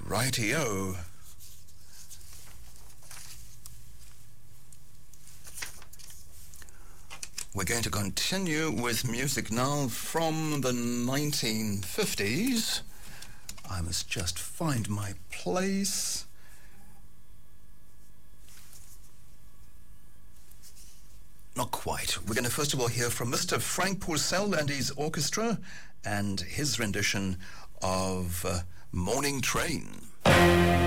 Rightio. We're going to continue with music now from the 1950s. I must just find my place. Not quite. We're going to first of all hear from Mr. Frank Purcell and his orchestra and his rendition of Morning Train.